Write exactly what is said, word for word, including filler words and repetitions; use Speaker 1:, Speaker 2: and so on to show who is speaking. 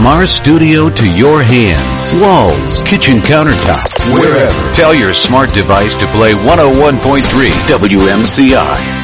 Speaker 1: From our studio to your hands, walls, kitchen countertops, wherever. Tell your smart device to play one oh one point three W M C I.